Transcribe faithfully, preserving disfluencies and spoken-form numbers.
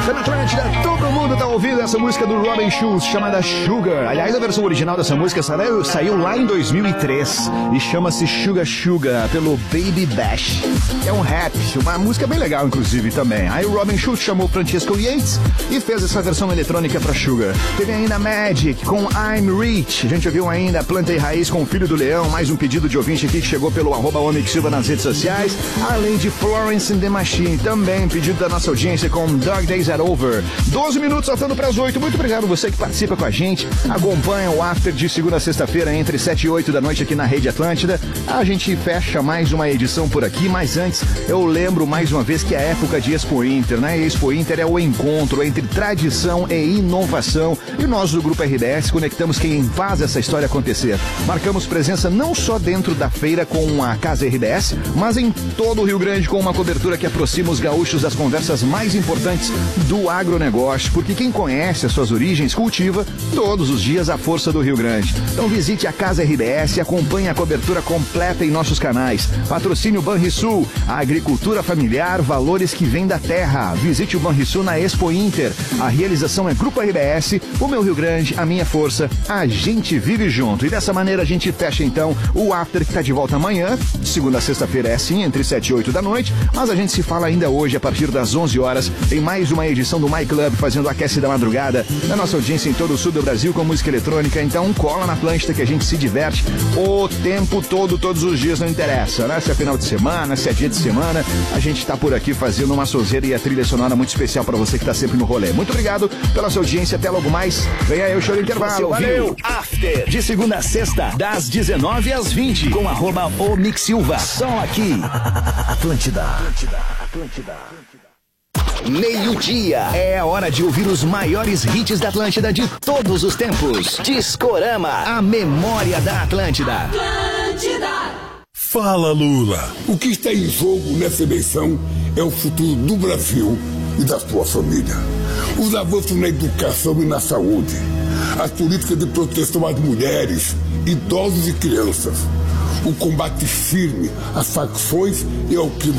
Na Atlântida, todo mundo tá ouvindo essa música do Robin Schulz, chamada Sugar. Aliás, a versão original dessa música saiu, saiu lá em dois mil e três e chama-se Sugar Sugar, pelo Baby Bash. É um rap, uma música bem legal, inclusive, também. Aí o Robin Schulz chamou Francesco Yates e fez essa versão eletrônica pra Sugar. Teve ainda Magic com I'm Rich. A gente ouviu ainda Planta e Raiz com o Filho do Leão, mais um pedido de ouvinte aqui que chegou pelo arroba Omix Silva nas redes sociais. Além de Florence and the Machine, também pedido da nossa audiência com Dog Days Are Over. doze minutos faltando para as oito. Muito obrigado você que participa com a gente. Acompanha o After de segunda a sexta-feira entre sete e oito da noite aqui na Rede Atlântida. A gente fecha mais uma edição por aqui, mas antes eu lembro mais uma vez que é a época de Expo Inter, né? Expo Inter é o encontro entre tradição e inovação. E nós do Grupo R B S conectamos quem faz essa história acontecer. Marcamos presença não só dentro da feira com a Casa R B S, mas em todo o Rio Grande com uma cobertura que aproxima os gaúchos das conversas mais importantes do agronegócio, porque quem conhece as suas origens cultiva todos os dias a força do Rio Grande. Então visite a Casa R B S e acompanhe a cobertura completa em nossos canais. Patrocínio Banrisul, a agricultura familiar, valores que vêm da terra. Visite o Banrisul na Expo Inter. A realização é Grupo R B S, o meu Rio Grande, a minha força, a gente vive junto. E dessa maneira a gente fecha então o After, que está de volta amanhã, de segunda a sexta-feira é assim, entre sete e oito da noite, mas a gente se fala ainda hoje a partir das onze horas em mais uma edição do My Club, fazendo o aquece da madrugada da nossa audiência em todo o sul do Brasil com música eletrônica. Então cola na Atlântida que a gente se diverte o tempo todo, todos os dias, não interessa, né? Se é final de semana, se é dia de semana, a gente tá por aqui fazendo uma sonzeira e a trilha sonora muito especial para você que tá sempre no rolê. Muito obrigado pela sua audiência, até logo mais. Vem aí o show do intervalo. Valeu! After, de segunda a sexta, das dezenove às vinte, com arroba Omix Silva. Só aqui. Atlântida. Atlântida. Atlântida. Meio-dia. É a hora de ouvir os maiores hits da Atlântida de todos os tempos. Discorama, a memória da Atlântida. Atlântida. Fala, Lula. O que está em jogo nessa eleição é o futuro do Brasil e da sua família. Os avanços na educação e na saúde. As políticas de proteção às mulheres, idosos e crianças. O combate firme às facções e ao crime